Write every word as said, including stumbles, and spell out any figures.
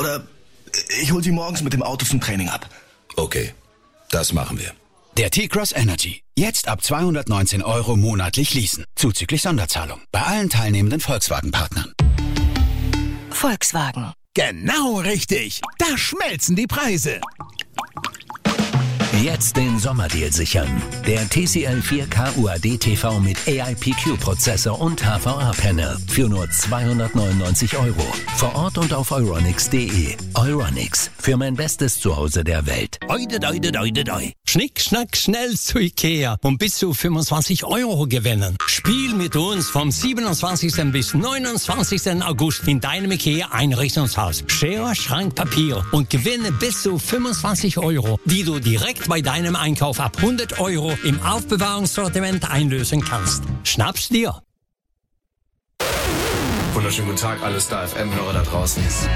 Oder ich hol sie morgens mit dem Auto zum Training ab. Okay, das machen wir. Der T-Cross Energy. Jetzt ab zweihundertneunzehn Euro monatlich leasen. Zuzüglich Sonderzahlung. Bei allen teilnehmenden Volkswagen-Partnern. Volkswagen. Genau richtig. Da schmelzen die Preise. Jetzt den Sommerdeal sichern. Der T C L vier K U A D T V mit A I P Q-Prozessor und H V A-Panel für nur zweihundertneunundneunzig Euro. Vor Ort und auf euronics punkt de. Euronics, für mein bestes Zuhause der Welt. Oide, oide, oide, oide. Schnick, schnack, schnell zu Ikea und bis zu fünfundzwanzig Euro gewinnen. Spiel mit uns vom siebenundzwanzigsten bis neunundzwanzigsten August in deinem Ikea-Einrichtungshaus. Schere, Schrank, Papier und gewinne bis zu fünfundzwanzig Euro, die du direkt bei deinem Einkauf ab hundert Euro im Aufbewahrungssortiment einlösen kannst. Schnapp's dir! Wunderschönen guten Tag, alle Star F M-Hörer da draußen.